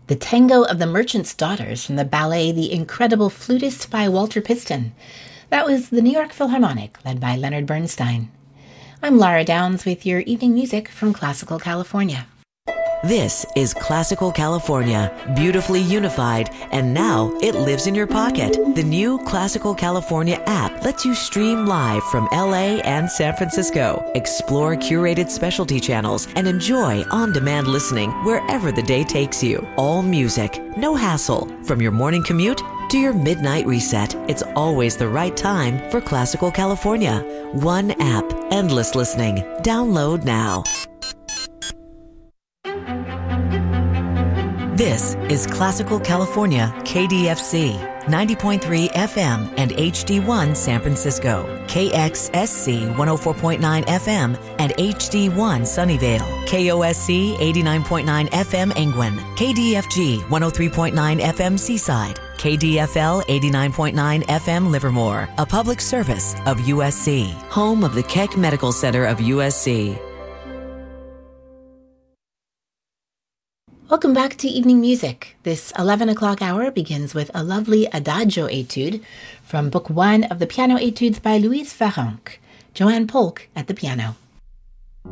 The Tango of the Merchant's Daughters from the ballet The Incredible Flutist by Walter Piston. That was the New York Philharmonic, led by Leonard Bernstein. I'm Lara Downs with your evening music from Classical California. This is Classical California, beautifully unified, and now it lives in your pocket. The new Classical California app lets you stream live from LA and San Francisco, explore curated specialty channels, and enjoy on-demand listening wherever the day takes you. All music, no hassle. From your morning commute to your midnight reset, it's always the right time for Classical California. One app, endless listening. Download now. This is Classical California, KDFC, 90.3 FM and HD1 San Francisco, KXSC 104.9 FM and HD1 Sunnyvale, KOSC 89.9 FM Angwin, KDFG 103.9 FM Seaside, KDFL 89.9 FM Livermore, a public service of USC, home of the Keck Medical Center of USC. Welcome back to Evening Music. This 11 o'clock hour begins with a lovely Adagio etude from Book 1 of the Piano Etudes by Louise Farrenc. Joanne Polk at the piano.